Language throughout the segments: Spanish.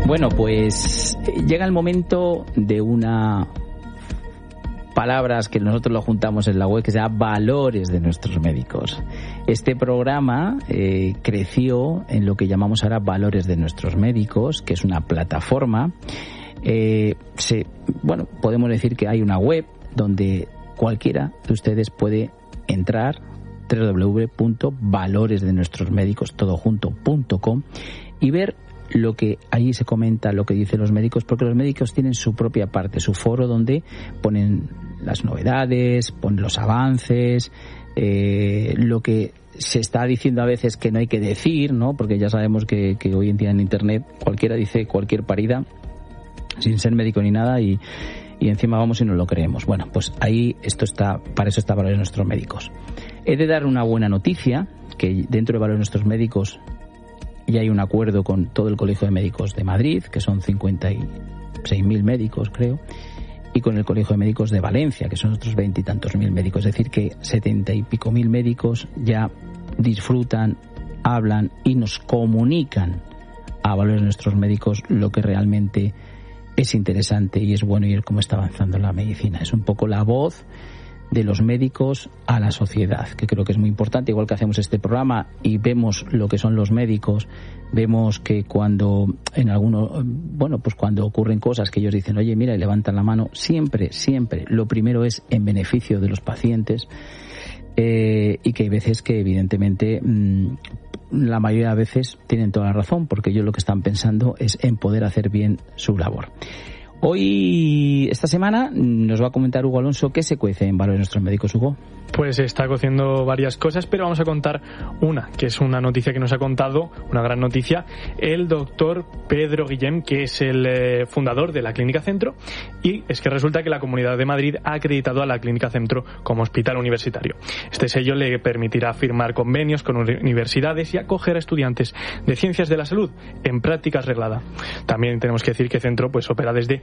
Bueno, pues llega el momento de una palabras que nosotros lo juntamos en la web que se llama Valores de nuestros médicos. Este programa creció en lo que llamamos ahora Valores de nuestros médicos, que es una plataforma. Podemos decir que hay una web donde cualquiera de ustedes puede entrar, www.valoresdenuestrosmédicos.com, y ver lo que allí se comenta, lo que dicen los médicos, porque los médicos tienen su propia parte, su foro donde ponen las novedades, ponen los avances, lo que se está diciendo a veces que no hay que decir, ¿no? Porque ya sabemos que hoy en día en Internet cualquiera dice cualquier parida sin ser médico ni nada y encima vamos y no lo creemos. Bueno, pues ahí para eso está Valores de nuestros médicos. He de dar una buena noticia, que dentro de Valores de nuestros médicos ya hay un acuerdo con todo el Colegio de Médicos de Madrid, que son 56.000 médicos, creo, y con el Colegio de Médicos de Valencia, que son otros 20 y tantos mil médicos. Es decir, que 70 y pico mil médicos ya disfrutan, hablan y nos comunican a Valores de nuestros médicos lo que realmente es interesante y es bueno y es cómo está avanzando la medicina. Es un poco la voz de los médicos a la sociedad, que creo que es muy importante. Igual que hacemos este programa y vemos lo que son los médicos, vemos que cuando cuando ocurren cosas que ellos dicen, oye, mira, y levantan la mano, siempre lo primero es en beneficio de los pacientes, y que hay veces que evidentemente la mayoría de veces tienen toda la razón, porque ellos lo que están pensando es en poder hacer bien su labor. Hoy, esta semana, nos va a comentar Hugo Alonso qué se cuece en Valores de nuestros médicos. Hugo. Pues está cociendo varias cosas, pero vamos a contar una, que es una noticia que nos ha contado, una gran noticia, el doctor Pedro Guillén, que es el fundador de la Clínica Centro, y es que resulta que la Comunidad de Madrid ha acreditado a la Clínica Centro como hospital universitario. Este sello le permitirá firmar convenios con universidades y acoger a estudiantes de ciencias de la salud en prácticas reglada. También tenemos que decir que Centro pues opera desde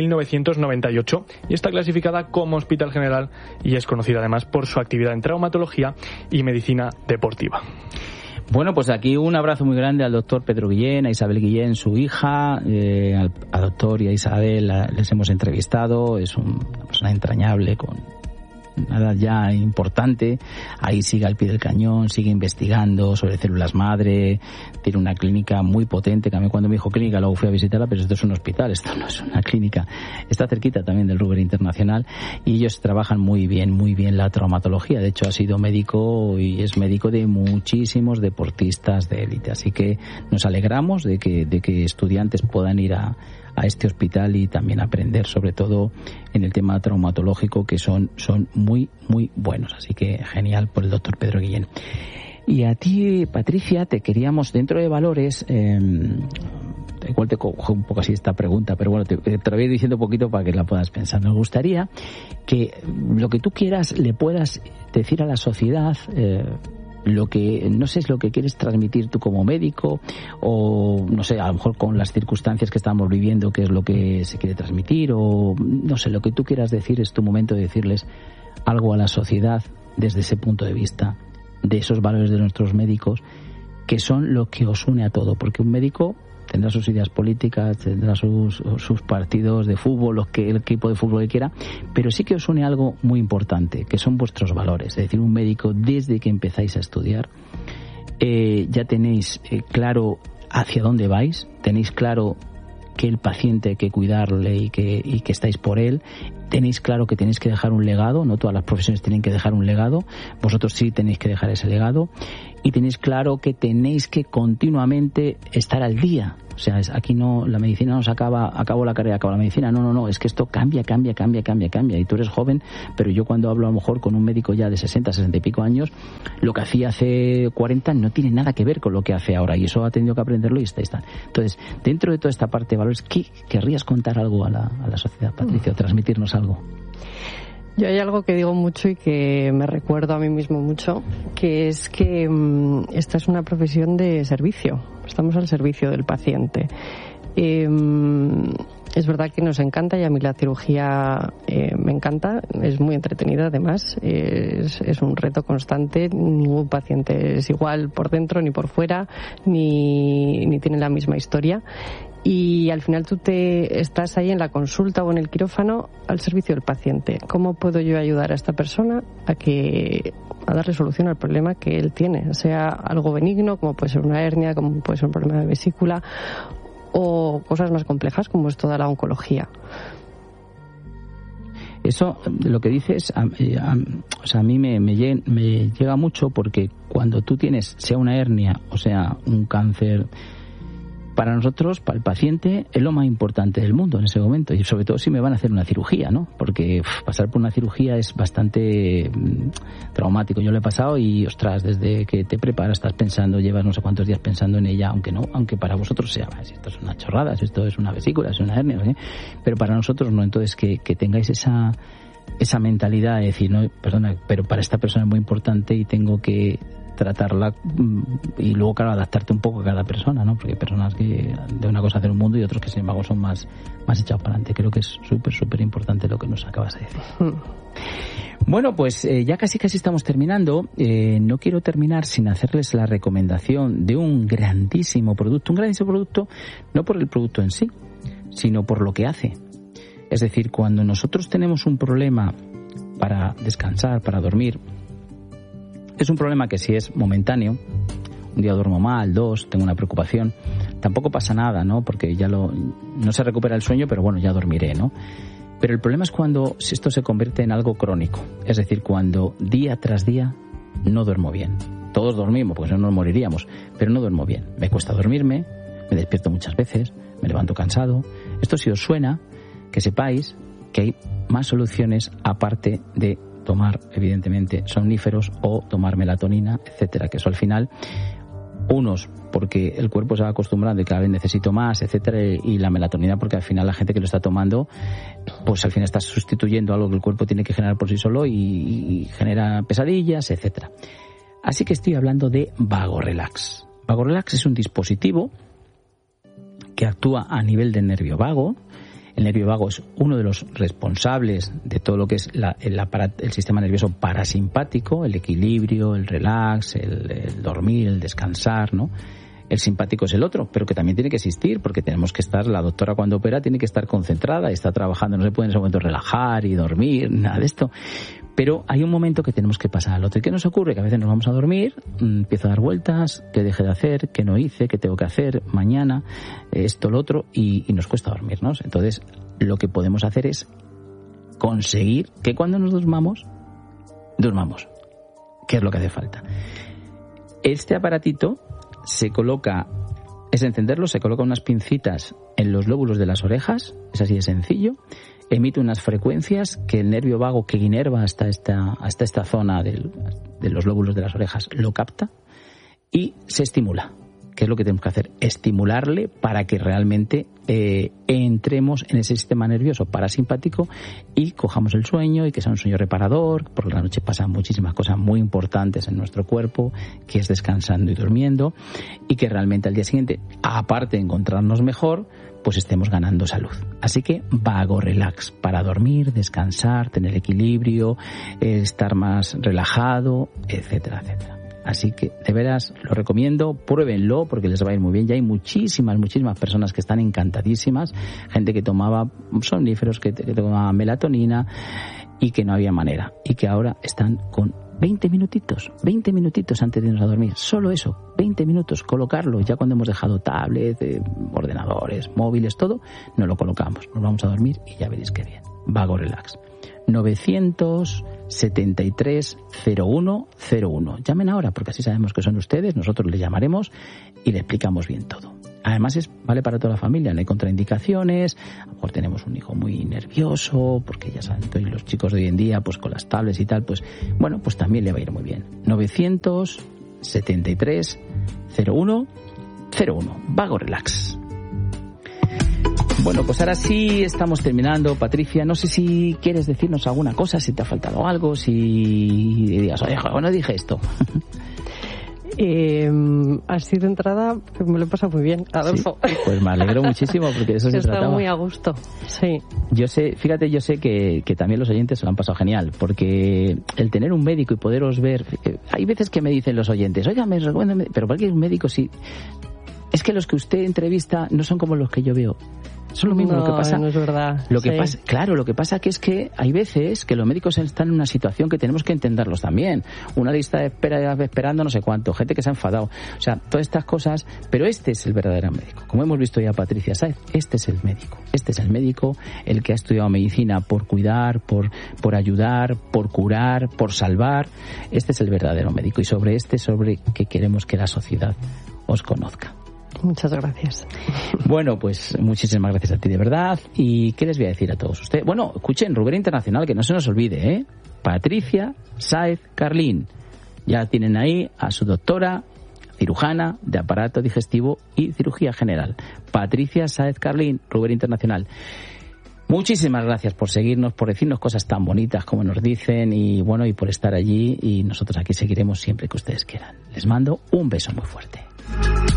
1998 y está clasificada como hospital general y es conocida además por su actividad en traumatología y medicina deportiva. Bueno, pues aquí un abrazo muy grande al doctor Pedro Guillén, a Isabel Guillén, su hija, al doctor y a Isabel les hemos entrevistado. Es una persona entrañable con una edad ya importante, ahí sigue al pie del cañón, sigue investigando sobre células madre, tiene una clínica muy potente, que a mí cuando me dijo clínica luego fui a visitarla, pero esto es un hospital, esto no es una clínica, está cerquita también del Ruber Internacional, y ellos trabajan muy bien la traumatología. De hecho ha sido médico y es médico de muchísimos deportistas de élite, así que nos alegramos de que estudiantes puedan ir a este hospital y también aprender sobre todo en el tema traumatológico, que son muy buenos, así que genial por el doctor Pedro Guillén. Y a ti, Patricia, te queríamos, dentro de Valores, igual te cojo un poco así esta pregunta, pero bueno, te la voy diciendo un poquito para que la puedas pensar. Nos gustaría que lo que tú quieras le puedas decir a la sociedad, lo que no sé es lo que quieres transmitir tú como médico, o no sé, a lo mejor con las circunstancias que estamos viviendo, qué es lo que se quiere transmitir, o no sé, lo que tú quieras decir. Es tu momento de decirles algo a la sociedad desde ese punto de vista, de esos valores de nuestros médicos, que son lo que os une a todo, porque un médico tendrá sus ideas políticas, tendrá sus partidos de fútbol, el equipo de fútbol que quiera, pero sí que os une algo muy importante, que son vuestros valores. Es decir, un médico, desde que empezáis a estudiar, ya tenéis claro hacia dónde vais, tenéis claro que el paciente hay que cuidarle y que estáis por él, tenéis claro que tenéis que dejar un legado, no todas las profesiones tienen que dejar un legado, vosotros sí tenéis que dejar ese legado, y tenéis claro que tenéis que continuamente estar al día. O sea, aquí no, la medicina no se acaba la carrera, acaba la medicina, no, es que esto cambia, y tú eres joven, pero yo cuando hablo a lo mejor con un médico ya de 60 y pico años, lo que hacía hace 40 no tiene nada que ver con lo que hace ahora, y eso ha tenido que aprenderlo y está. Entonces, dentro de toda esta parte de valores, ¿qué querrías contar algo a la sociedad, Patricia, o transmitirnos algo? Yo hay algo que digo mucho y que me recuerdo a mí mismo mucho, que es que esta es una profesión de servicio. Estamos al servicio del paciente. Es verdad que nos encanta y a mí la cirugía me encanta, es muy entretenida además, es un reto constante, ningún paciente es igual por dentro ni por fuera, ni tiene la misma historia. Y al final tú estás ahí en la consulta o en el quirófano al servicio del paciente. ¿Cómo puedo yo ayudar a esta persona a darle solución al problema que él tiene? Sea algo benigno, como puede ser una hernia, como puede ser un problema de vesícula, o cosas más complejas, como es toda la oncología. Eso, lo que dices, a mí me llega mucho, porque cuando tú tienes, sea una hernia o sea un cáncer, para nosotros, para el paciente, es lo más importante del mundo en ese momento, y sobre todo si me van a hacer una cirugía, ¿no? Porque pasar por una cirugía es bastante traumático. Yo lo he pasado y, ostras, desde que te preparas estás pensando, llevas no sé cuántos días pensando en ella, aunque para vosotros sea, si esto es una chorrada, si esto es una vesícula, si es una hernia, ¿sí? Pero para nosotros no. Entonces que tengáis esa mentalidad de decir, no, perdona, pero para esta persona es muy importante y tengo que tratarla, y luego, claro, adaptarte un poco a cada persona, ¿no? Porque hay personas que de una cosa hacen un mundo y otros que, sin embargo, son más echados para adelante. Creo que es súper importante lo que nos acabas de decir. Bueno, pues ya casi estamos terminando. No quiero terminar sin hacerles la recomendación de un grandísimo producto. Un grandísimo producto no por el producto en sí, sino por lo que hace. Es decir, cuando nosotros tenemos un problema para descansar, para dormir, es un problema que si es momentáneo, un día duermo mal, 2, tengo una preocupación, tampoco pasa nada, ¿no? Porque no se recupera el sueño, pero bueno, ya dormiré, ¿no? Pero el problema es cuando esto se convierte en algo crónico, es decir, cuando día tras día no duermo bien. Todos dormimos, porque si no nos moriríamos, pero no duermo bien. Me cuesta dormirme, me despierto muchas veces, me levanto cansado. Esto, si os suena, que sepáis que hay más soluciones aparte de tomar, evidentemente, somníferos o tomar melatonina, etcétera, que eso al final, unos porque el cuerpo se va acostumbrando y cada vez necesito más, etcétera, y la melatonina porque al final la gente que lo está tomando, pues al final está sustituyendo algo que el cuerpo tiene que generar por sí solo y genera pesadillas, etcétera. Así que estoy hablando de VagoRelax. VagoRelax es un dispositivo que actúa a nivel del nervio vago. El nervio vago es uno de los responsables de todo lo que es el sistema nervioso parasimpático, el equilibrio, el relax, el dormir, el descansar, ¿no? El simpático es el otro, pero que también tiene que existir, porque tenemos que estar, la doctora cuando opera tiene que estar concentrada, está trabajando, no se puede en ese momento relajar y dormir, nada de esto. Pero hay un momento que tenemos que pasar al otro. ¿Y qué nos ocurre? Que a veces nos vamos a dormir, empiezo a dar vueltas, qué dejé de hacer, qué no hice, qué tengo que hacer mañana, esto, lo otro, y nos cuesta dormirnos. Entonces, lo que podemos hacer es conseguir que cuando nos durmamos, ¿Qué es lo que hace falta? Este aparatito se coloca, es encenderlo, se coloca unas pincitas en los lóbulos de las orejas, es así de sencillo. Emite unas frecuencias que el nervio vago que inerva hasta esta zona de los lóbulos de las orejas lo capta y se estimula. ¿Qué es lo que tenemos que hacer? Estimularle para que realmente entremos en ese sistema nervioso parasimpático y cojamos el sueño y que sea un sueño reparador, porque la noche pasan muchísimas cosas muy importantes en nuestro cuerpo, que es descansando y durmiendo, y que realmente al día siguiente, aparte de encontrarnos mejor, pues estemos ganando salud. Así que VagoRelax para dormir, descansar, tener equilibrio, estar más relajado, etcétera, etcétera. Así que, de veras, lo recomiendo, pruébenlo porque les va a ir muy bien. Ya hay muchísimas personas que están encantadísimas, gente que tomaba somníferos, que tomaba melatonina y que no había manera. Y que ahora están con 20 minutitos antes de irnos a dormir. Solo eso, 20 minutos, colocarlo. Ya cuando hemos dejado tablets, ordenadores, móviles, todo, nos lo colocamos. Nos vamos a dormir y ya veréis qué bien. VagoRelax. 973-0101. Llamen ahora porque así sabemos que son ustedes, nosotros les llamaremos y le explicamos bien todo. Además vale para toda la familia, no hay contraindicaciones. A lo mejor tenemos un hijo muy nervioso, porque ya saben, los chicos de hoy en día, pues con las tablets y tal, pues bueno, pues también le va a ir muy bien. 973-0101. VagoRelax. Bueno, pues ahora sí estamos terminando. Patricia, no sé si quieres decirnos alguna cosa, si te ha faltado algo, si digas, oye, no dije esto. Así de entrada me lo he pasado muy bien, Adolfo. Sí, pues me alegro muchísimo porque de eso se trataba. He estado muy a gusto, sí. Yo sé que también los oyentes se lo han pasado genial, porque el tener un médico y poderos ver... hay veces que me dicen los oyentes, oiga, me recomiendan, pero cualquier médico sí... Es que los que usted entrevista no son como los que yo veo. Son lo mismo. No, lo que pasa. No es verdad. Lo que pasa, claro, lo que pasa que es que hay veces que los médicos están en una situación que tenemos que entenderlos también. Una lista de espera esperando no sé cuánto, gente que se ha enfadado. O sea, todas estas cosas. Pero este es el verdadero médico. Como hemos visto ya Patricia Sáez, este es el médico. Este es el médico, el que ha estudiado medicina por cuidar, por ayudar, por curar, por salvar. Este es el verdadero médico. Y sobre que queremos que la sociedad os conozca. Muchas gracias. Bueno, pues muchísimas gracias a ti, de verdad. ¿Y qué les voy a decir a todos ustedes? Bueno, escuchen, Rubén Internacional, que no se nos olvide, ¿eh? Patricia Sáez Carlín. Ya tienen ahí a su doctora, cirujana de aparato digestivo y cirugía general. Patricia Sáez Carlín, Rubén Internacional. Muchísimas gracias por seguirnos, por decirnos cosas tan bonitas como nos dicen y bueno, y por estar allí, y nosotros aquí seguiremos siempre que ustedes quieran. Les mando un beso muy fuerte.